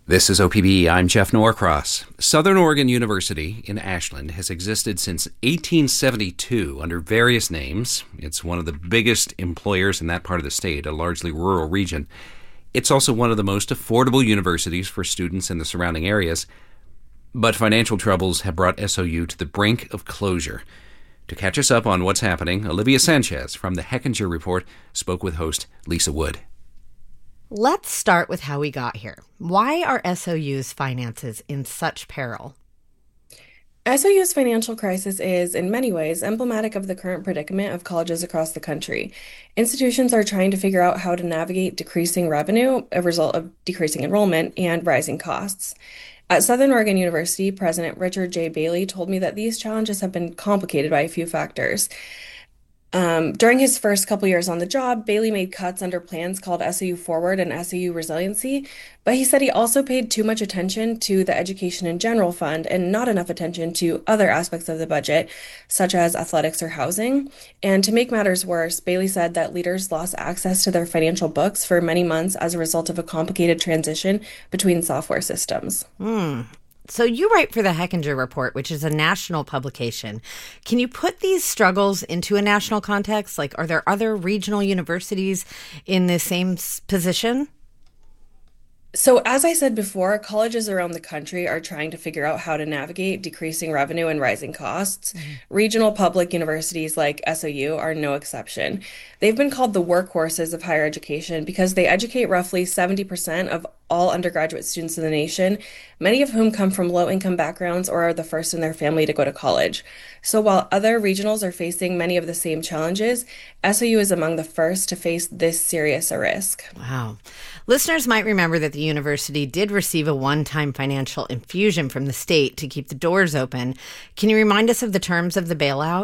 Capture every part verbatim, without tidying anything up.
This is O P B. I'm Jeff Norcross. Southern Oregon University in Ashland has existed since eighteen seventy-two under various names. It's one of the biggest employers in that part of the state, a largely rural region. It's also one of the most affordable universities for students in the surrounding areas. But financial troubles have brought S O U to the brink of closure. To catch us up on what's happening, Olivia Sanchez from the Hechinger Report spoke with host Lisa Wood. Let's start with how we got here. Why are S O U's finances in such peril? S O U's financial crisis is, in many ways, emblematic of the current predicament of colleges across the country. Institutions are trying to figure out how to navigate decreasing revenue, a result of decreasing enrollment, and rising costs. At Southern Oregon University, President Richard J. Bailey told me that these challenges have been complicated by a few factors. Um, during his first couple years on the job, Bailey made cuts under plans called S O U Forward and S O U Resiliency, but he said he also paid too much attention to the Education in General Fund and not enough attention to other aspects of the budget, such as athletics or housing. And to make matters worse, Bailey said that leaders lost access to their financial books for many months as a result of a complicated transition between software systems. Hmm. So you write for the Hechinger Report, which is a national publication. Can you put these struggles into a national context? Like, are there other regional universities in the same position? So as I said before, colleges around the country are trying to figure out how to navigate decreasing revenue and rising costs. Mm-hmm. Regional public universities like S O U are no exception. They've been called the workhorses of higher education because they educate roughly seventy percent of all undergraduate students in the nation, many of whom come from low-income backgrounds or are the first in their family to go to college. So while other regionals are facing many of the same challenges, S O U is among the first to face this serious a risk. Wow. Listeners might remember that the university did receive a one-time financial infusion from the state to keep the doors open. Can you remind us of the terms of the bailout?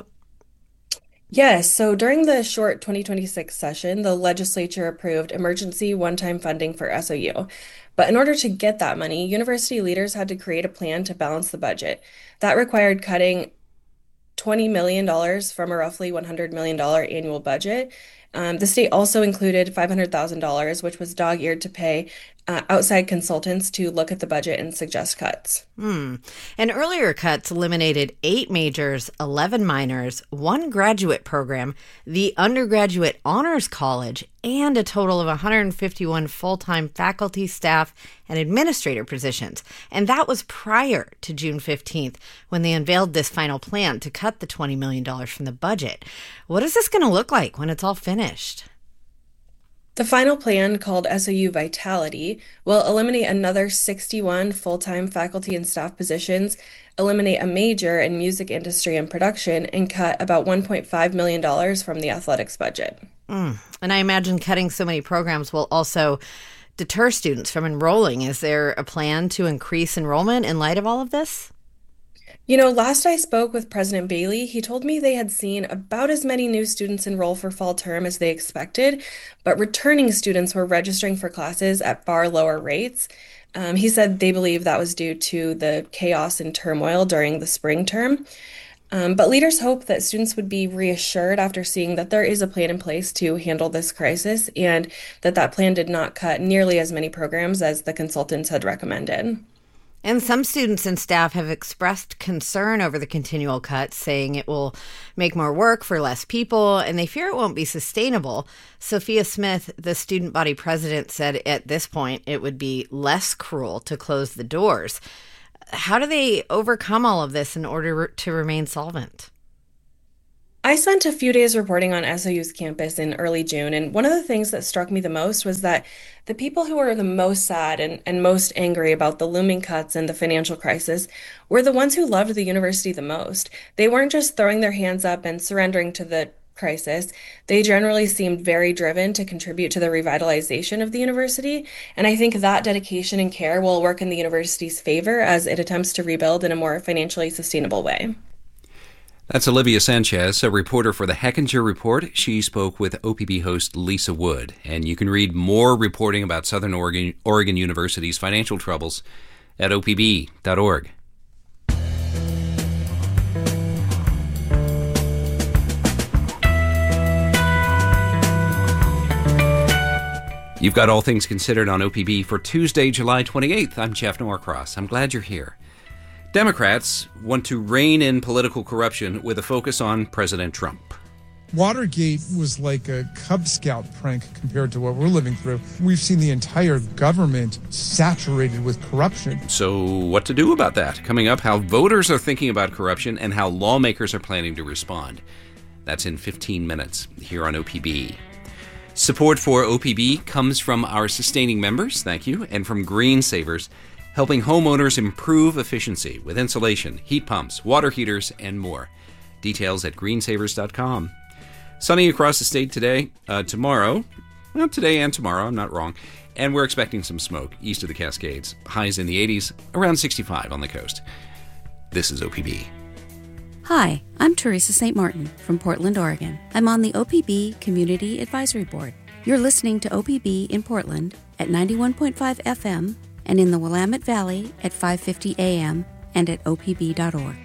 Yes, so during the short twenty twenty-six session, the legislature approved emergency one-time funding for S O U. But in order to get that money, university leaders had to create a plan to balance the budget. That required cutting twenty million dollars from a roughly one hundred million dollars annual budget. Um, the state also included five hundred thousand dollars, which was dog-eared to pay uh, outside consultants to look at the budget and suggest cuts. Hmm. And earlier cuts eliminated eight majors, eleven minors, one graduate program, the undergraduate honors college, and a total of one hundred fifty-one full-time faculty, staff, and administrator positions. And that was prior to June fifteenth, when they unveiled this final plan to cut the twenty million dollars from the budget. What is this going to look like when it's all finished? The final plan, called S O U Vitality, will eliminate another sixty-one full-time faculty and staff positions, eliminate a major in music industry and production, and cut about one point five million dollars from the athletics budget. Mm. And I imagine cutting so many programs will also deter students from enrolling. Is there a plan to increase enrollment in light of all of this? You know, last I spoke with President Bailey, he told me they had seen about as many new students enroll for fall term as they expected, but returning students were registering for classes at far lower rates. Um, he said they believe that was due to the chaos and turmoil during the spring term. Um, but leaders hope that students would be reassured after seeing that there is a plan in place to handle this crisis and that that plan did not cut nearly as many programs as the consultants had recommended. And some students and staff have expressed concern over the continual cuts, saying it will make more work for less people, and they fear it won't be sustainable. Sophia Smith, the student body president, said at this point it would be less cruel to close the doors. How do they overcome all of this in order to remain solvent? I spent a few days reporting on S O U's campus in early June, and one of the things that struck me the most was that the people who were the most sad and, and most angry about the looming cuts and the financial crisis were the ones who loved the university the most. They weren't just throwing their hands up and surrendering to the crisis. They generally seemed very driven to contribute to the revitalization of the university, and I think that dedication and care will work in the university's favor as it attempts to rebuild in a more financially sustainable way. That's Olivia Sanchez, a reporter for the Hechinger Report. She spoke with O P B host Lisa Wood. And you can read more reporting about Southern Oregon, Oregon University's financial troubles at O P B dot org. You've got All Things Considered on O P B for Tuesday, July twenty-eighth. I'm Jeff Norcross. I'm glad you're here. Democrats want to rein in political corruption with a focus on President Trump. Watergate was like a Cub Scout prank compared to what we're living through. We've seen the entire government saturated with corruption. So what to do about that? Coming up, how voters are thinking about corruption and how lawmakers are planning to respond. That's in fifteen minutes here on O P B. Support for O P B comes from our sustaining members, thank you, and from Green Savers, helping homeowners improve efficiency with insulation, heat pumps, water heaters, and more. Details at green savers dot com. Sunny across the state today, uh, tomorrow, well, today and tomorrow, I'm not wrong, and we're expecting some smoke east of the Cascades. Highs in the eighties, around sixty-five on the coast. This is O P B. Hi, I'm Teresa Saint Martin from Portland, Oregon. I'm on the O P B Community Advisory Board. You're listening to O P B in Portland at ninety-one point five F M and in the Willamette Valley at five fifty A M and at O P B dot org.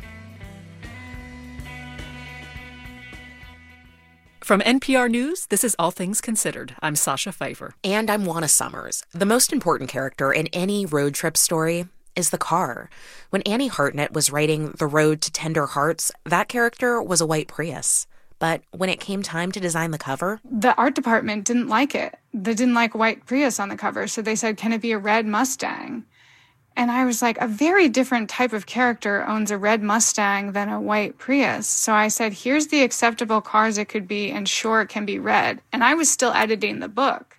From N P R News, this is All Things Considered. I'm Sasha Pfeiffer. And I'm Juana Summers. The most important character in any road trip story is the car. When Annie Hartnett was writing The Road to Tender Hearts, that character was a white Prius. But when it came time to design the cover, the art department didn't like it. They didn't like white Prius on the cover, so they said, can it be a red Mustang? And I was like, a very different type of character owns a red Mustang than a white Prius. So I said, here's the acceptable cars it could be, and sure, it can be red. And I was still editing the book.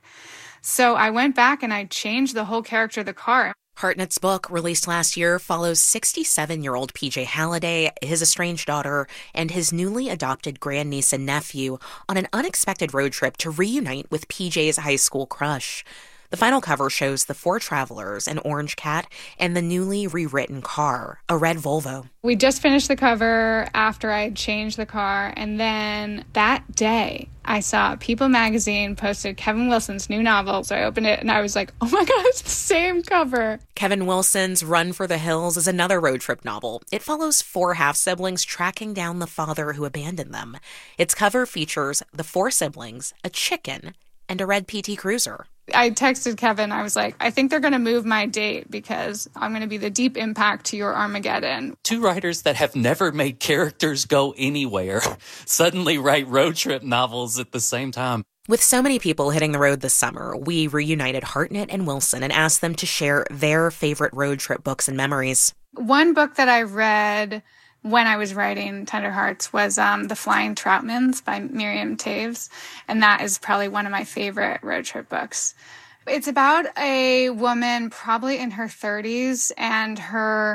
So I went back and I changed the whole character of the car. Hartnett's book, released last year, follows sixty-seven-year-old P J Halliday, his estranged daughter, and his newly adopted grandniece and nephew on an unexpected road trip to reunite with P J's high school crush. The final cover shows the four travelers, an orange cat, and the newly rewritten car, a red Volvo. We just finished the cover after I had changed the car, and then that day I saw People magazine posted Kevin Wilson's new novel, so I opened it and I was like, oh my god, it's the same cover. Kevin Wilson's Run for the Hills is another road trip novel. It follows four half-siblings tracking down the father who abandoned them. Its cover features the four siblings, a chicken, and a red P T Cruiser. I texted Kevin. I was like, I think they're going to move my date because I'm going to be the deep impact to your Armageddon. Two writers that have never made characters go anywhere suddenly write road trip novels at the same time. With so many people hitting the road this summer, we reunited Hartnett and Wilson and asked them to share their favorite road trip books and memories. One book that I read when I was writing Tender Hearts was um, The Flying Troutmans by Miriam Taves, and that is probably one of my favorite road trip books. It's about a woman probably in her thirties, and her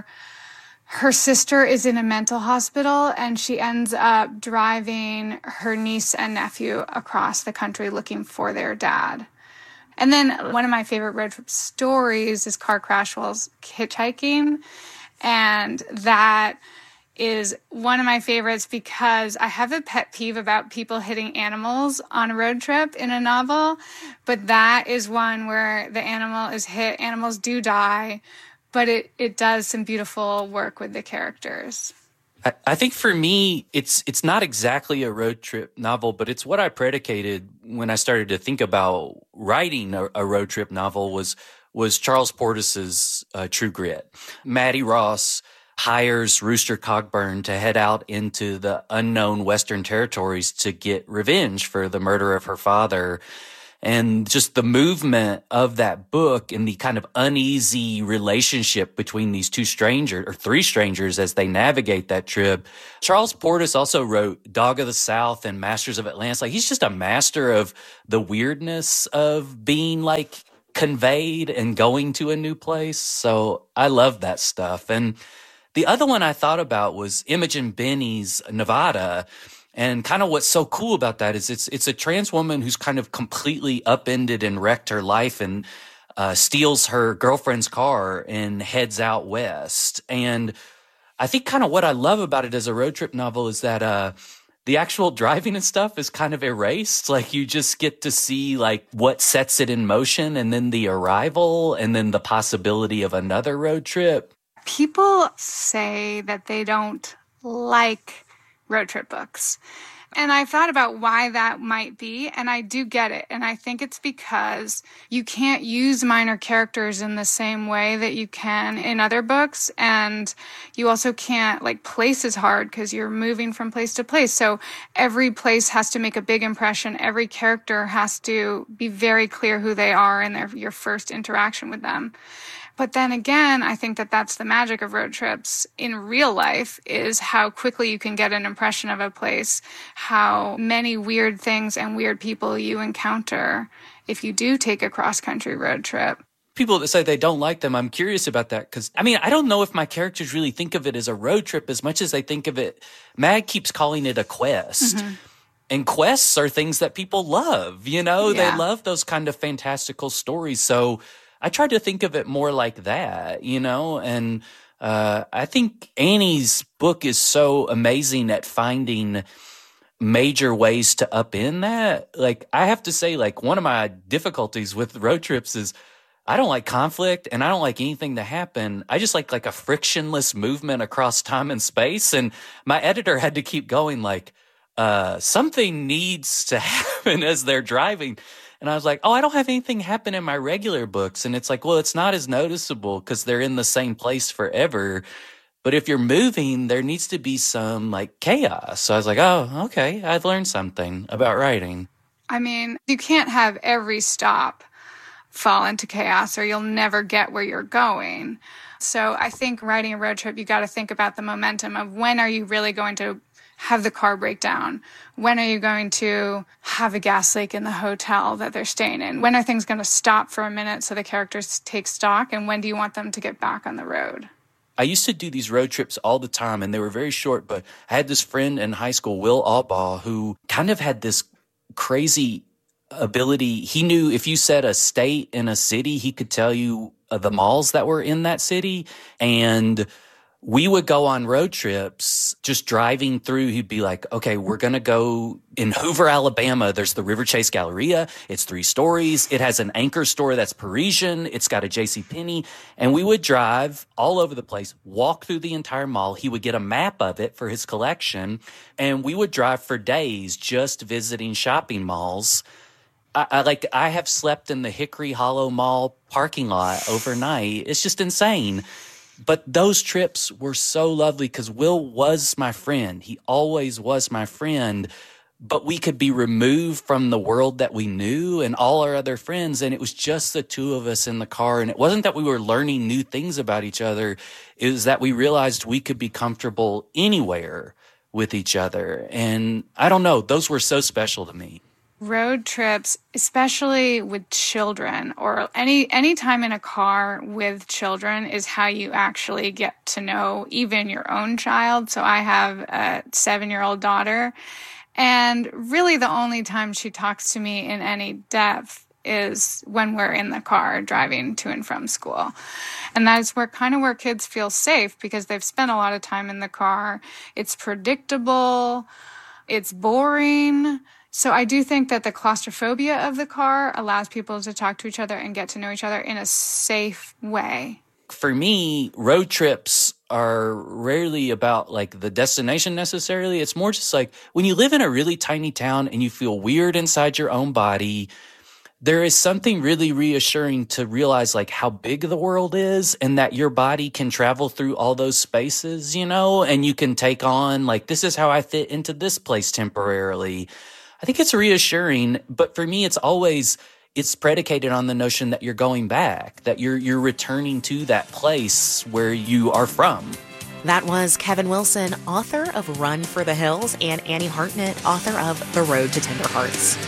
her sister is in a mental hospital, and she ends up driving her niece and nephew across the country looking for their dad. And then one of my favorite road trip stories is Car Crashwell's Hitchhiking, and that is one of my favorites because I have a pet peeve about people hitting animals on a road trip in a novel, but that is one where the animal is hit. Animals do die, but it, it does some beautiful work with the characters. I, I think for me, it's it's not exactly a road trip novel, but it's what I predicated when I started to think about writing a, a road trip novel was was Charles Portis's uh, True Grit. Maddie Ross hires Rooster Cogburn to head out into the unknown Western territories to get revenge for the murder of her father. And just the movement of that book and the kind of uneasy relationship between these two strangers or three strangers as they navigate that trip. Charles Portis also wrote Dog of the South and Masters of Atlantis. Like, he's just a master of the weirdness of being like conveyed and going to a new place. So I love that stuff. And the other one I thought about was Imogen Benny's Nevada. And kind of what's so cool about that is it's it's a trans woman who's kind of completely upended and wrecked her life and uh, steals her girlfriend's car and heads out west. And I think kind of what I love about it as a road trip novel is that uh, the actual driving and stuff is kind of erased. Like, you just get to see like what sets it in motion, and then the arrival, and then the possibility of another road trip. People say that they don't like road trip books. And I've thought about why that might be, and I do get it. And I think it's because you can't use minor characters in the same way that you can in other books. And you also can't, like, place is hard because you're moving from place to place. So every place has to make a big impression. Every character has to be very clear who they are in their, your first interaction with them. But then again, I think that that's the magic of road trips in real life, is how quickly you can get an impression of a place, how many weird things and weird people you encounter if you do take a cross-country road trip. People that say they don't like them, I'm curious about that because, I mean, I don't know if my characters really think of it as a road trip as much as they think of it. Mag keeps calling it a quest. Mm-hmm. And quests are things that people love, you know? Yeah. They love those kind of fantastical stories. So I tried to think of it more like that, you know, and uh, I think Annie's book is so amazing at finding major ways to upend that. Like, I have to say, like, one of my difficulties with road trips is I don't like conflict and I don't like anything to happen. I just like like a frictionless movement across time and space. And my editor had to keep going like, uh, something needs to happen as they're driving. And I was like, oh, I don't have anything happen in my regular books. And it's like, well, it's not as noticeable because they're in the same place forever. But if you're moving, there needs to be some like chaos. So I was like, oh, okay, I've learned something about writing. I mean, you can't have every stop fall into chaos or you'll never get where you're going. So I think writing a road trip, you got to think about the momentum of when are you really going to have the car break down? When are you going to have a gas leak in the hotel that they're staying in? When are things going to stop for a minute so the characters take stock? And when do you want them to get back on the road? I used to do these road trips all the time, and they were very short, but I had this friend in high school, Will Albaugh, who kind of had this crazy ability. He knew if you said a state in a city, he could tell you uh, the malls that were in that city. And we would go on road trips, just driving through. He'd be like, okay, we're going to go in Hoover, Alabama. There's the River Chase Galleria. It's three stories. It has an anchor store that's Parisian. It's got a JCPenney. And we would drive all over the place, walk through the entire mall. He would get a map of it for his collection. And we would drive for days just visiting shopping malls. I, I like, I have slept in the Hickory Hollow Mall parking lot overnight. It's just insane. But those trips were so lovely because Will was my friend. He always was my friend. But we could be removed from the world that we knew and all our other friends. And it was just the two of us in the car. And it wasn't that we were learning new things about each other. It was that we realized we could be comfortable anywhere with each other. And I don't know, those were so special to me. Road trips, especially with children or any any time in a car with children, is how you actually get to know even your own child. So I have a seven-year-old daughter, and really the only time she talks to me in any depth is when we're in the car driving to and from school. And that's where kind of where kids feel safe because they've spent a lot of time in the car. It's predictable. It's boring. So I do think that the claustrophobia of the car allows people to talk to each other and get to know each other in a safe way. For me, road trips are rarely about like the destination necessarily. It's more just like when you live in a really tiny town and you feel weird inside your own body, there is something really reassuring to realize like how big the world is and that your body can travel through all those spaces, you know, and you can take on like, this is how I fit into this place temporarily. I think it's reassuring, but for me, it's always, it's predicated on the notion that you're going back, that you're you're returning to that place where you are from. That was Kevin Wilson, author of Run for the Hills, and Annie Hartnett, author of The Road to Tender Hearts.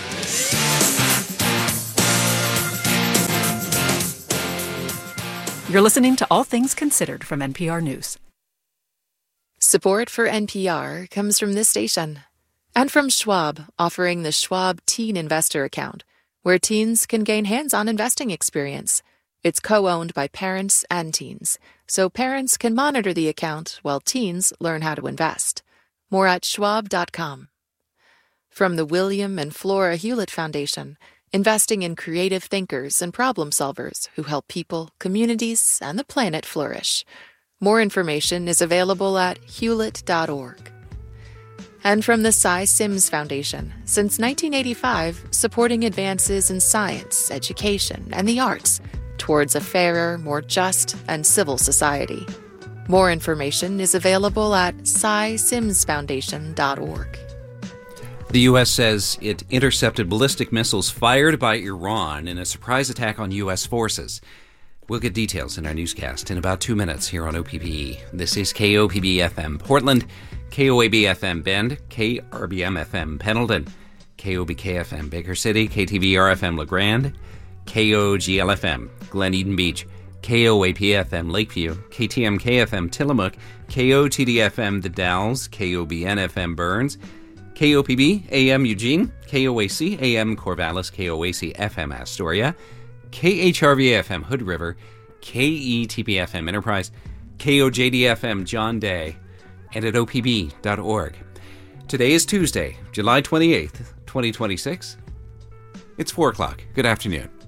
You're listening to All Things Considered from N P R News. Support for N P R comes from this station. And from Schwab, offering the Schwab Teen Investor Account, where teens can gain hands-on investing experience. It's co-owned by parents and teens, so parents can monitor the account while teens learn how to invest. More at schwab dot com. From the William and Flora Hewlett Foundation, investing in creative thinkers and problem solvers who help people, communities, and the planet flourish. More information is available at hewlett dot org. And from the Cy Sims Foundation, since nineteen eighty-five, supporting advances in science, education, and the arts towards a fairer, more just, and civil society. More information is available at cy sims foundation dot org. The U S says it intercepted ballistic missiles fired by Iran in a surprise attack on U S forces. We'll get details in our newscast in about two minutes here on O P B E. This is K O P B F M Portland, K O A B F M Bend, K R B M F M Pendleton, K O B K F M Baker City, K T V R F M LeGrand, K O G L F M Glen Eden Beach, K O A P F M Lakeview, K T M K F M Tillamook, K O T D F M The Dalles, K O B N F M Burns, K O P B A M Eugene, K O A C A M Corvallis, K O A C F M Astoria, K H R V F M Hood River, K E T P F M Enterprise, K O J D F M John Day, and at O P B dot org. Today is Tuesday, July twenty-eighth, twenty twenty-six. It's four o'clock. Good afternoon.